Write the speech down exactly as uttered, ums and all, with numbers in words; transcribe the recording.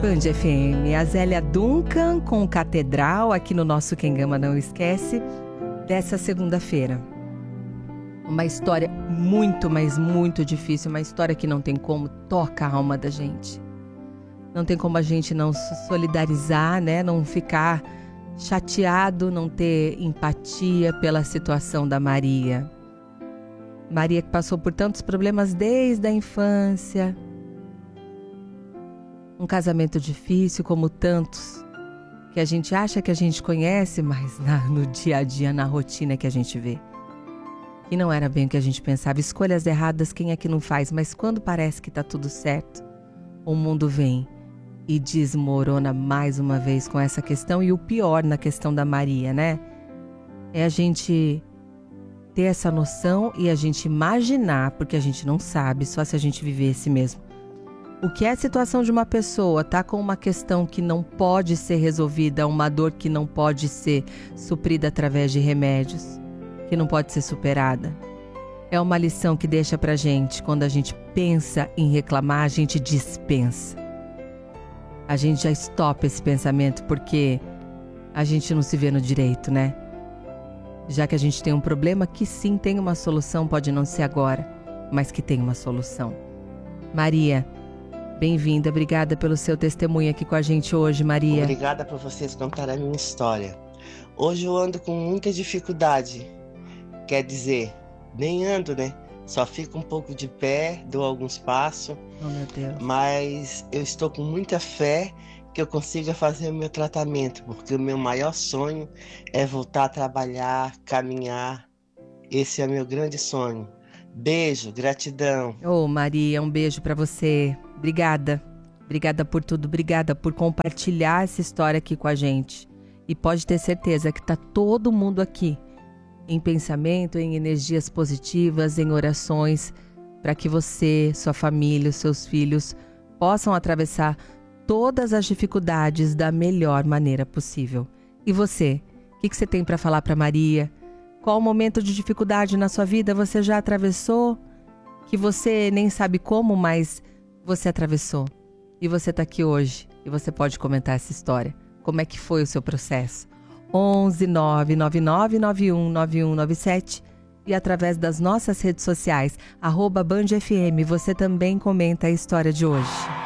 Band F M, a Zélia Duncan com Catedral, aqui no nosso Quem Gama Não Esquece, dessa segunda-feira. Uma história muito, mas muito difícil, uma história que não tem como, toca a alma da gente. Não tem como a gente não se solidarizar, né? Não ficar chateado, não ter empatia pela situação da Maria. Maria que passou por tantos problemas desde a infância. Um casamento difícil como tantos, que a gente acha que a gente conhece, mas na, no dia a dia, na rotina que a gente vê. E não era bem o que a gente pensava. Escolhas erradas, quem é que não faz? Mas quando parece que tá tudo certo, o mundo vem e desmorona mais uma vez com essa questão. E o pior na questão da Maria, né? É a gente ter essa noção e a gente imaginar, porque a gente não sabe, só se a gente vivesse mesmo. O que é a situação de uma pessoa, tá com uma questão que não pode ser resolvida, uma dor que não pode ser suprida através de remédios, que não pode ser superada. É uma lição que deixa pra gente, quando a gente pensa em reclamar, a gente dispensa. A gente já stop esse pensamento porque a gente não se vê no direito, né? Já que a gente tem um problema que sim tem uma solução, pode não ser agora, mas que tem uma solução. Maria, bem-vinda, obrigada pelo seu testemunho aqui com a gente hoje, Maria. Obrigada por vocês contarem a minha história. Hoje eu ando com muita dificuldade, quer dizer, nem ando, né? Só fico um pouco de pé, dou alguns passos, Oh, meu Deus. mas eu estou com muita fé que eu consiga fazer o meu tratamento, porque o meu maior sonho é voltar a trabalhar, caminhar. Esse é o meu grande sonho. Beijo, gratidão. Ô, Maria, um beijo pra você. Obrigada. Obrigada por tudo. Obrigada por compartilhar essa história aqui com a gente. E pode ter certeza que tá todo mundo aqui em pensamento, em energias positivas, em orações, para que você, sua família, os seus filhos possam atravessar todas as dificuldades da melhor maneira possível. E você? O que, que você tem para falar para Maria? Qual momento de dificuldade na sua vida você já atravessou? Que você nem sabe como, mas você atravessou. E você está aqui hoje e você pode comentar essa história. Como é que foi o seu processo? onze nove nove nove nove um nove um nove sete e através das nossas redes sociais, arroba Band F M, você também comenta a história de hoje.